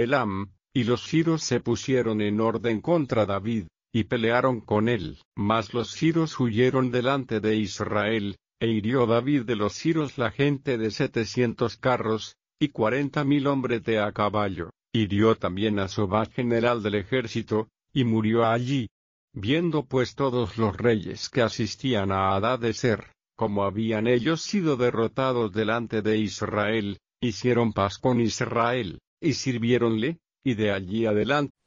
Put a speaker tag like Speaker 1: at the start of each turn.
Speaker 1: Elam, y los siros se pusieron en orden contra David, y pelearon con él. Mas los siros huyeron delante de Israel, e hirió David de los siros la gente de 700 carros, y 40,000 hombres de a caballo. Hirió también a Sobá, general del ejército, y murió allí. Viendo pues todos los reyes que asistían a Hadadezer, como habían ellos sido derrotados delante de Israel, hicieron paz con Israel, y sirviéronle, y de allí adelante